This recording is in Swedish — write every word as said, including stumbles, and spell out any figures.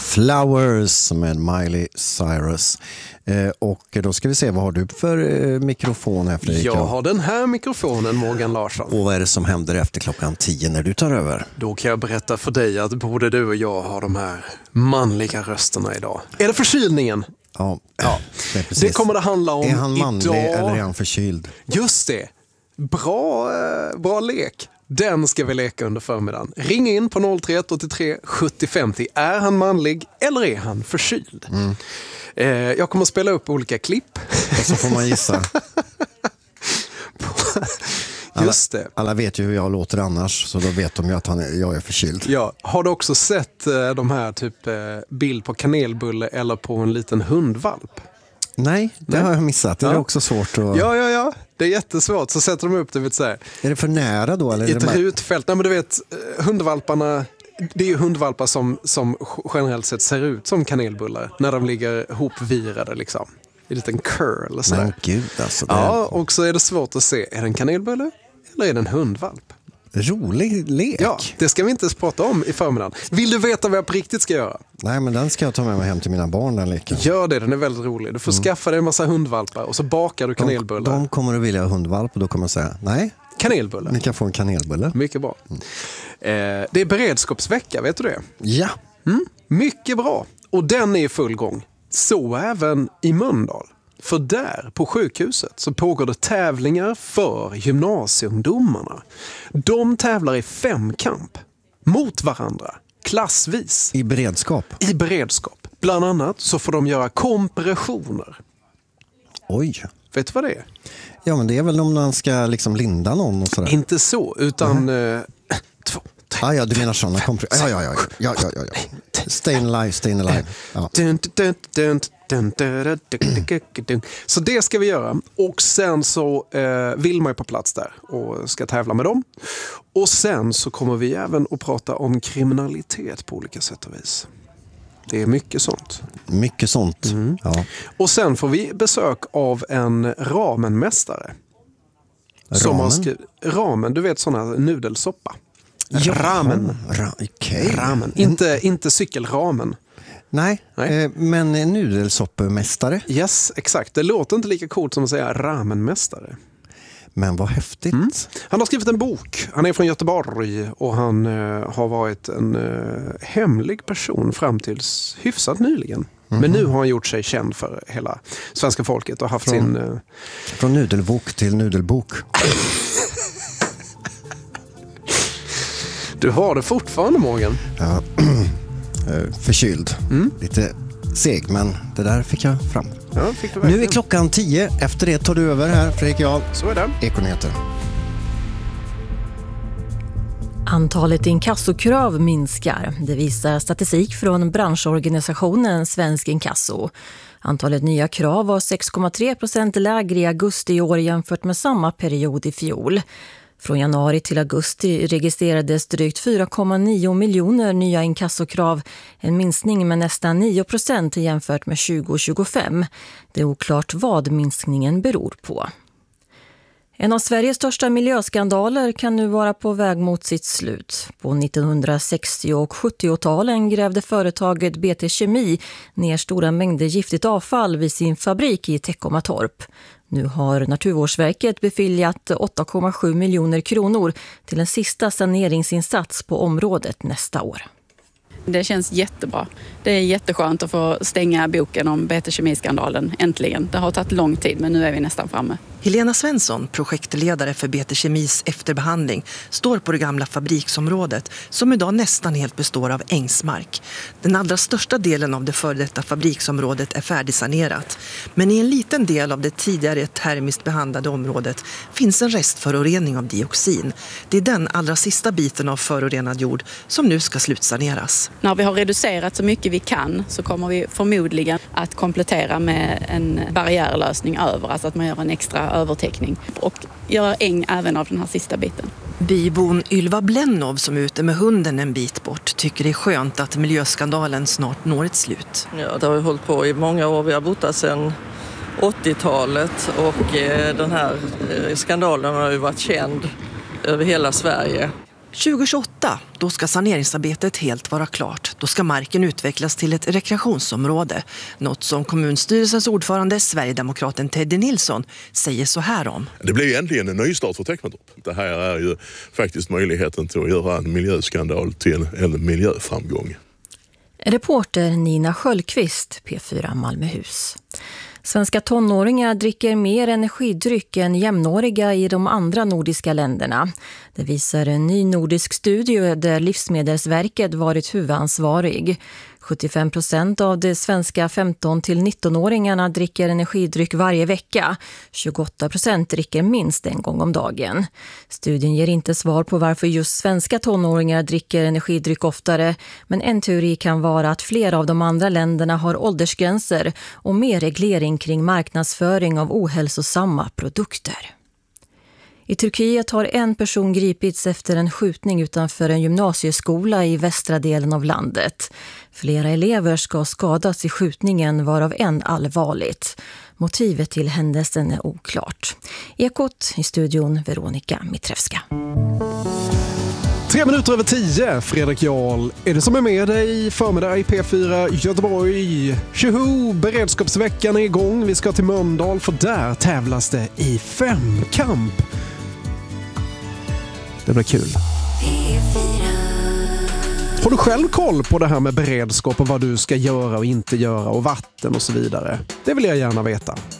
Flowers med Miley Cyrus. Eh, och då ska vi se, vad har du för eh, mikrofon här, Fredrik? Jag har den här mikrofonen, Morgan Larsson. Och vad är det som händer efter klockan tio när du tar över? Då kan jag berätta för dig att både du och jag har de här manliga rösterna idag. Är det förkylningen? Ja, ja. Det, är precis. Det kommer det handla om idag. Är han manlig idag. eller är han förkyld? Just det. Bra, eh, bra lek. Den ska vi leka under förmiddagen. Ring in på noll tre ett åtta tre sjuttio femtio. Är han manlig eller är han förkyld? Mm. Eh, jag kommer att spela upp olika klipp. Och så får man gissa. Just det. Alla, alla vet ju hur jag låter annars, så då vet de ju att han är, jag är förkyld. Ja. Har du också sett eh, de här typ eh, bild på kanelbulle eller på en liten hundvalp? Nej, det Nej. har jag missat. Det är ja. också svårt att... Ja, ja, ja. Det är jättesvårt. Så sätter de upp det, vet så här. Är det för nära då? Eller I är ett det bara... rutfält. Nej, men du vet, hundvalparna... Det är ju hundvalpar som, som generellt sett ser ut som kanelbullar när de ligger hopvirade liksom. I en liten curl. Så men gud alltså. Det ja, är... och så är det svårt att se. Är det en kanelbulle eller är det en hundvalp? Rolig lek. Ja, det ska vi inte prata om i förmiddagen. Vill du veta vad jag på riktigt ska göra? Nej, men den ska jag ta med mig hem till mina barn, den leken. Gör det, den är väldigt rolig. Du får mm. skaffa dig en massa hundvalpar och så bakar du kanelbullar. De, de kommer att vilja ha hundvalp och då kommer jag säga, nej. Kanelbulle. Ni kan få en kanelbulle. Mycket bra. Mm. Eh, det är beredskapsvecka, vet du det? Ja. Mm. Mycket bra. Och den är i full gång. Så även i Mölndal. För där på sjukhuset så pågår det tävlingar för gymnasieungdomarna. De tävlar i femkamp mot varandra, klassvis. I beredskap? I beredskap. Bland annat så får de göra kompressioner. Oj. Vet du vad det är? Ja, men det är väl om man ska liksom linda någon och sådär. Inte så, utan... Mm. Eh, två, tre, ah, ja, du menar sådana kompressioner. Ja, ja, ja, ja, ja, ja, ja. Stay alive, stay alive. Ja. Dun, dun, dun, dun, dun, dun, dun. Så det ska vi göra. Och sen så eh, vill man ju på plats där och ska tävla med dem. Och sen så kommer vi även att prata om kriminalitet på olika sätt och vis. Det är mycket sånt. Mycket sånt, mm. ja. Och sen får vi besök av en ramenmästare. Ramen? Som har skrivit, ramen, du vet sådana nudelsoppa. Ja, ramen. Ra, okay. Ramen. Inte, inte cykelramen. Nej, Nej. Eh, men nudelsoppemästare. Yes, exakt. Det låter inte lika coolt som att säga ramenmästare. Men vad häftigt. Mm. Han har skrivit en bok. Han är från Göteborg och han eh, har varit en eh, hemlig person fram tills hyfsat nyligen. Mm. Men nu har han gjort sig känd för hela svenska folket och haft från, sin... Eh... Från nudelbok till nudelbok. Du har det fortfarande, Morgan. Ja, förkyld. Mm. Lite seg, men det där fick jag fram. Ja, fick du nu är klockan tio. Efter det tar du över här, Fredrik Jarl. Så är det. Ekonyheter. Antalet inkassokrav minskar. Det visar statistik från branschorganisationen Svensk Inkasso. Antalet nya krav var sex komma tre procent lägre i augusti i år jämfört med samma period i fjol. Från januari till augusti registrerades drygt fyra komma nio miljoner nya inkassokrav, en minskning med nästan nio procent jämfört med tjugo tjugofem. Det är oklart vad minskningen beror på. En av Sveriges största miljöskandaler kan nu vara på väg mot sitt slut. På nittonhundrasextio- och sjuttio-talen grävde företaget B T Kemi ner stora mängder giftigt avfall vid sin fabrik i Teckomatorp. Nu har Naturvårdsverket beviljat åtta komma sju miljoner kronor till en sista saneringsinsats på området nästa år. Det känns jättebra. Det är jätteskönt att få stänga boken om B T Kemi-skandalen äntligen. Det har tagit lång tid, men nu är vi nästan framme. Helena Svensson, projektledare för B T Kemis efterbehandling, står på det gamla fabriksområdet som idag nästan helt består av ängsmark. Den allra största delen av det före detta fabriksområdet är färdigsanerat. Men i en liten del av det tidigare termiskt behandlade området finns en restförorening av dioxin. Det är den allra sista biten av förorenad jord som nu ska slutsaneras. När vi har reducerat så mycket vi kan så kommer vi förmodligen att komplettera med en barriärlösning över, alltså att man gör en extra övertäckning och gör äng även av den här sista biten. Bybon Ylva Blennov som är ute med hunden en bit bort tycker det är skönt att miljöskandalen snart når ett slut. Ja, det har vi hållit på i många år. Vi har bott där sedan åttiotalet och den här skandalen har ju varit känd över hela Sverige. tjugohundratjugoåtta, då ska saneringsarbetet helt vara klart. Då ska marken utvecklas till ett rekreationsområde. Något som kommunstyrelsens ordförande, Sverigedemokraten Teddy Nilsson, säger så här om. Det blir egentligen en nystart för Teckomatorp. Det här är ju faktiskt möjligheten till att göra en miljöskandal till en miljöframgång. Reporter Nina Sköldqvist, P fyra Malmöhus. Svenska tonåringar dricker mer energidryck än jämnåriga i de andra nordiska länderna. Det visar en ny nordisk studie där Livsmedelsverket varit huvudansvarig. sjuttiofem procent av de svenska femton till nitton-åringarna dricker energidryck varje vecka. tjugoåtta procent dricker minst en gång om dagen. Studien ger inte svar på varför just svenska tonåringar dricker energidryck oftare, men en teori kan vara att flera av de andra länderna har åldersgränser och mer reglering kring marknadsföring av ohälsosamma produkter. I Turkiet har en person gripits efter en skjutning utanför en gymnasieskola i västra delen av landet. Flera elever ska skadas i skjutningen, varav en allvarligt. Motivet till händelsen är oklart. Ekot i studion Veronica Mitrevska. Tre minuter över tio, Fredrik Jarl är det som är med dig i förmiddag i P fyra Göteborg. Tjoho, beredskapsveckan är igång. Vi ska till Mölndal för där tävlas det i femkamp. Det blir kul. Har du själv koll på det här med beredskap och vad du ska göra och inte göra och vatten och så vidare? Det vill jag gärna veta.